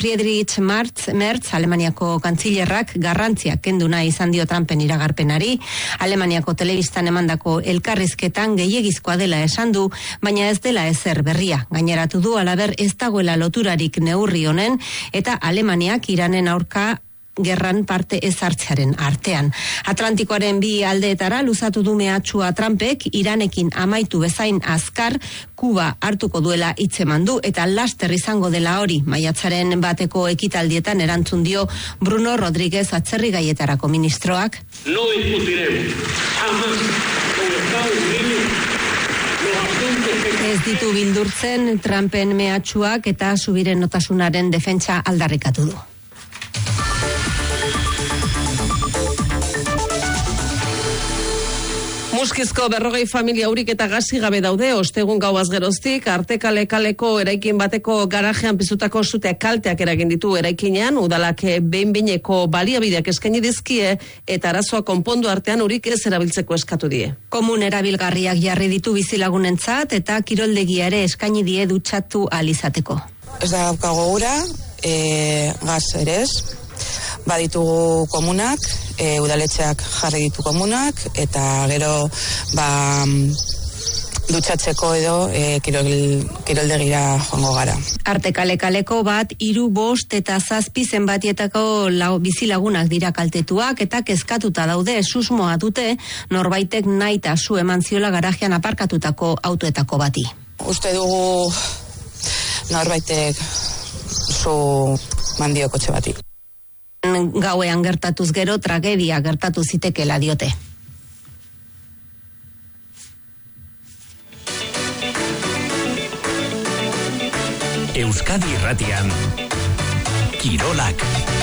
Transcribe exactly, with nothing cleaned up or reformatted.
Friedrich Merz, Merz Alemaniako kantzilerrak garrantzia kendu nahi izan dio Trumpen iragarpenari. Alemaniako telebistan emandako elkarrizketan gehiegizkoa dela esan du, baina ez dela ezer berria. Gaineratu du alaber ez dagoela loturarik neurri honen eta Alemaniak Iranen aurka gerran parte ez hartzearen artean. Atlantikoaren bi aldeetara luzatu du mehatxua Trumpek, Iranekin amaitu bezain azkar Kuba hartuko duela hitzeman du eta laster izango dela hori. Maiatzaren bateko ekitaldietan erantzun dio Bruno Rodríguez atzerrigaietarako ministroak. No discutiremos jamás con Estados Unidos. Ez ditu bildurtzen Trumpen mehatxuak eta subiranotasunaren defentsa aldarrikatu du. Muskizko berrogei familia urik eta gazi gabe daude, ostegun gauaz geroztik, Artekale kaleko eraikin bateko garajean pizutako sute kalteak eragin ditu eraikinean, udalak behin-behineko baliabideak eskaini dizkie eta arazoa konpondu artean urik ez erabiltzeko eskatu die. Komun erabilgarriak jarri ditu bizilagunentzat eta kiroldegia ere eskaini die dutxatu ahal izateko. Ez da daukago ura, e, gaz ere ez. Baditugu komunak, e, udaletxeak jarri ditu komunak, eta gero ba, dutxatzeko edo e, kirol, kiroldegira joango gara. Artekale kaleko bat, hiru bost eta zazpi zenbatietako lau bizilagunak dira kaltetuak eta kezkatuta daude susmoa dute norbaitek nahi eta su eman ziola garajean aparkatutako autoetako bati. Uste dugu norbaitek su mandio kotxe bati. Gauean gertatuz gero tragedia gertatu zitekela diote. Euskadi Irratian Kirolak.